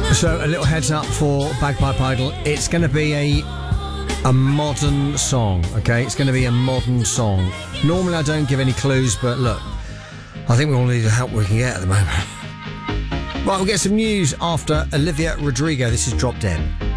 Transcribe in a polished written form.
So a little heads up for Bagpipe Idol. It's going to be a modern song, okay? It's going to be a modern song. Normally I don't give any clues, but look, I think we all need the help we can get at the moment. Right, we'll get some news after Olivia Rodrigo. This is Drop Dead.